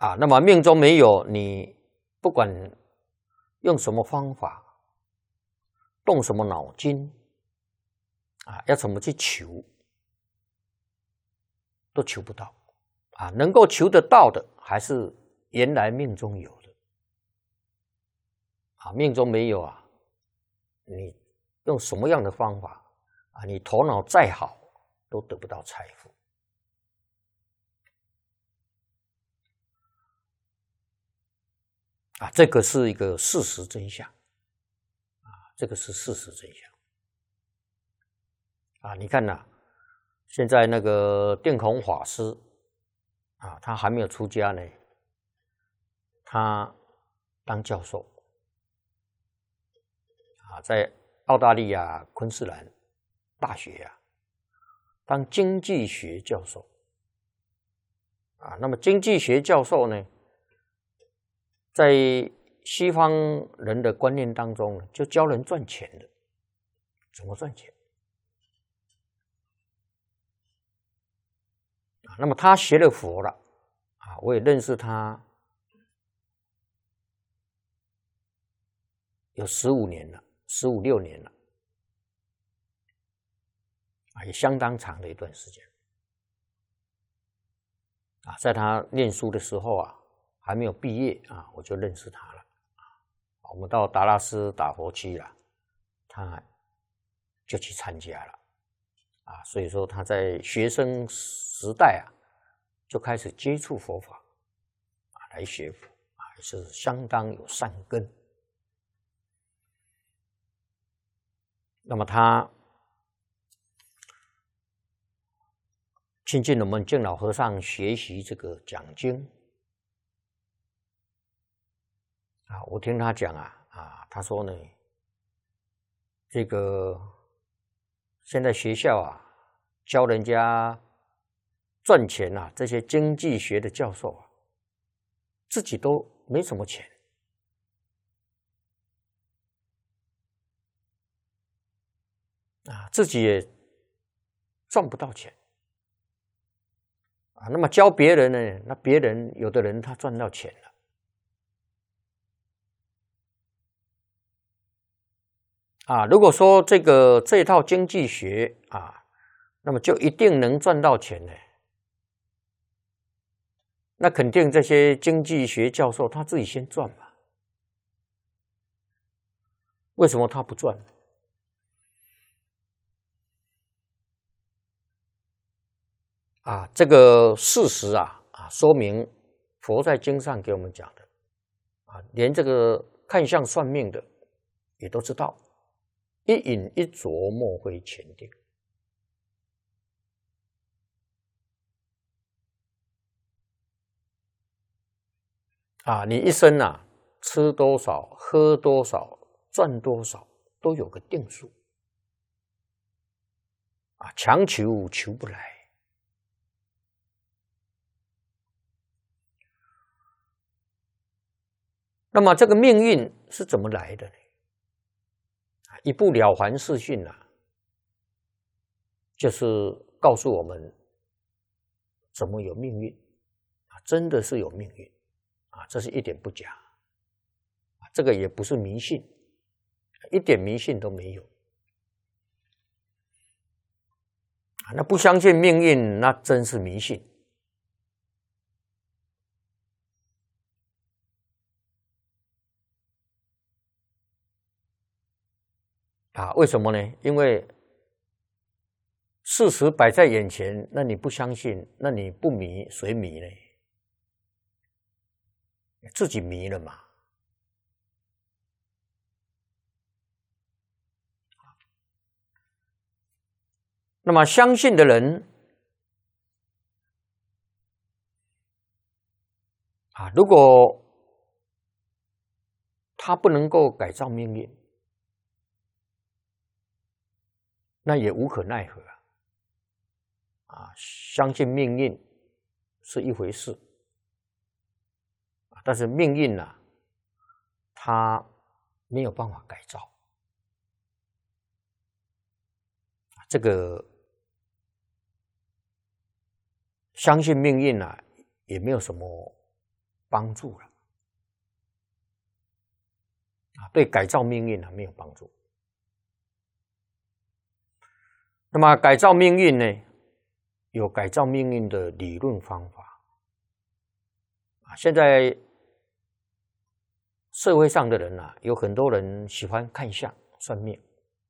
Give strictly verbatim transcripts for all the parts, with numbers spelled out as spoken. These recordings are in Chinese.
啊，那么命中没有，你不管用什么方法，动什么脑筋，啊，要怎么去求，都求不到。啊，能够求得到的，还是原来命中有的。啊，命中没有啊，你用什么样的方法啊，你头脑再好，都得不到财富。啊，这个是一个事实真相。啊，这个是事实真相。啊，你看呐、啊，现在那个定孔法师啊，他还没有出家呢，他当教授啊，在澳大利亚昆士兰大学啊，当经济学教授啊。那么经济学教授呢，在西方人的观念当中，就教人赚钱的，怎么赚钱啊？那么他学了佛了啊，我也认识他有十五年了，十五六年了啊，也相当长的一段时间啊。在他念书的时候啊，还没有毕业啊，我就认识他了。我们到达拉斯打佛七了，他就去参加了啊。所以说他在学生时代啊，就开始接触佛法啊，来学佛啊，也是相当有善根。那么他亲近我们净老和尚学习这个讲经啊，我听他讲啊啊，他说呢，这个现在学校啊教人家赚钱啊，这些经济学的教授啊，自己都没什么钱啊，自己也赚不到钱啊。那么教别人呢，那别人有的人他赚到钱了。啊，如果说这个这套经济学啊，那么就一定能赚到钱呢？那肯定这些经济学教授他自己先赚嘛？为什么他不赚？啊，这个事实啊啊，说明佛在经上给我们讲的啊，连这个看相算命的也都知道。一饮一啄，莫非前定。啊，你一生啊，吃多少、喝多少、赚多少，都有个定数。啊，强求求不来。那么这个命运是怎么来的呢？一部《了凡四训》啊，就是告诉我们怎么有命运啊，真的是有命运啊，这是一点不假。这个也不是迷信，一点迷信都没有。那不相信命运，那真是迷信。啊，为什么呢？因为事实摆在眼前，那你不相信，那你不迷，谁迷呢？自己迷了嘛。那么相信的人啊，如果他不能够改造命运，那也无可奈何啊。啊，相信命运是一回事，但是命运呢、啊，它没有办法改造。这个相信命运啊，也没有什么帮助了啊，对改造命运啊没有帮助。那么改造命运呢，有改造命运的理论方法啊。现在社会上的人啊，有很多人喜欢看相算命。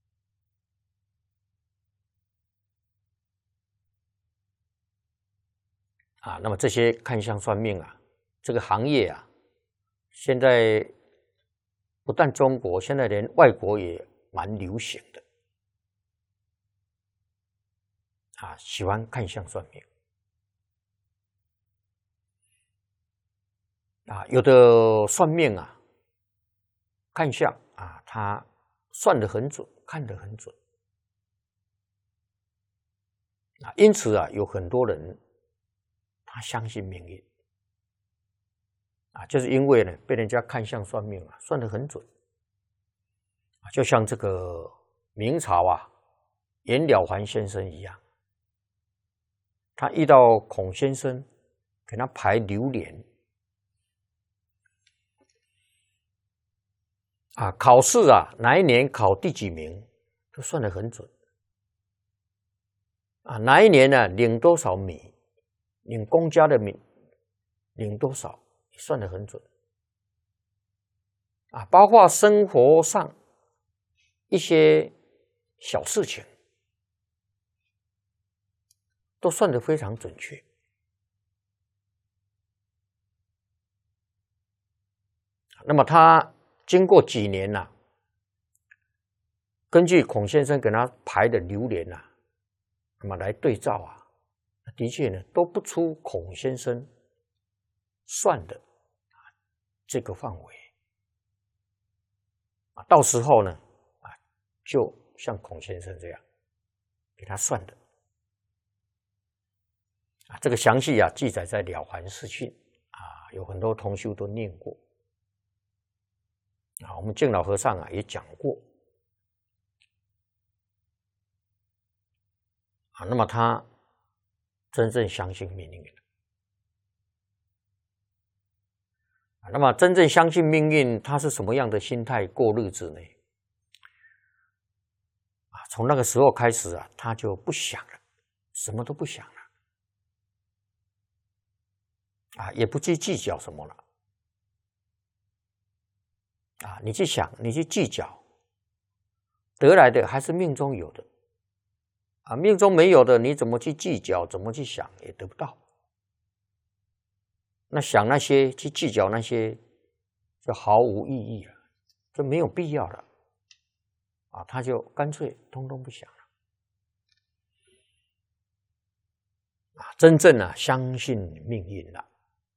啊，那么这些看相算命啊，这个行业啊，现在不但中国，现在连外国也蛮流行的。啊，喜欢看相算命。啊，有的算命啊，看相啊，他算得很准，看得很准。啊，因此啊，有很多人他相信命运。啊，就是因为呢，被人家看相算命啊，算得很准。啊，就像这个明朝啊，颜了凡先生一样，他遇到孔先生给他排流年。啊，考试啊，哪一年考第几名，都算得很准。啊，哪一年呢、啊，领多少米，领公家的米，领多少，算得很准。啊，包括生活上一些小事情，都算得非常准确。那么他经过几年呐、啊，根据孔先生给他排的流年呐、啊，那么来对照啊，的确呢都不出孔先生算的这个范围啊。到时候呢啊，就像孔先生这样给他算的啊，这个详细啊记载在《了凡四训》啊，有很多同修都念过。啊，我们净老和尚啊也讲过啊，那么他真正相信命运啊，那么真正相信命运，他是什么样的心态过日子呢？啊，从那个时候开始啊，他就不想了，什么都不想了，啊，也不去计较什么了。啊，你去想，你去计较，得来的还是命中有的，啊，命中没有的，你怎么去计较，怎么去想，也得不到。那想那些，去计较那些，就毫无意义了，就没有必要了，啊，他就干脆通通不想了。啊，真正啊，相信命运了。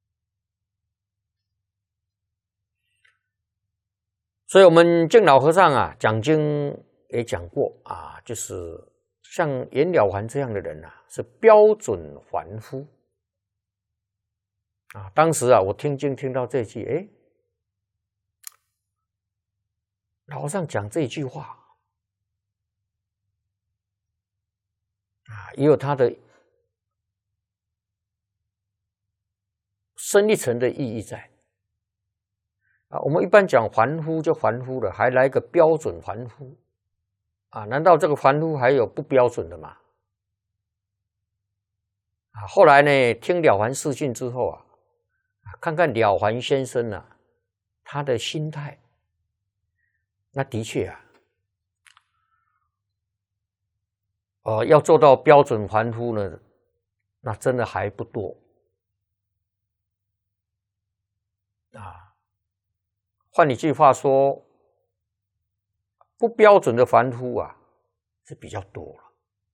所以我们净老和尚啊讲经也讲过啊，就是像颜了凡这样的人啊，是标准凡夫啊。当时啊，我听经听到这句，哎，老和尚讲这句话啊，也有他的深一层的意义在。啊，我们一般讲凡夫就凡夫了，还来个标准凡夫啊？难道这个凡夫还有不标准的吗？啊，后来呢，听了凡四训之后啊，看看了凡先生啊，他的心态，那的确啊，呃，要做到标准凡夫呢，那真的还不多啊。换一句话说，不标准的凡夫啊是比较多了。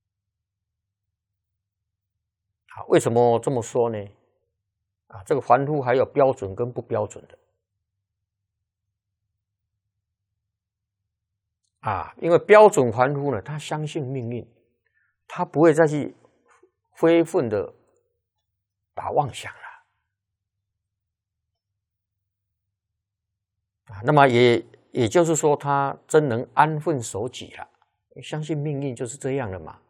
啊，为什么这么说呢？啊，这个凡夫还有标准跟不标准的。啊，因为标准凡夫呢，他相信命运，他不会再去非分的打妄想了。啊，那么也也就是说，他真能安分守己了。相信命运就是这样的嘛。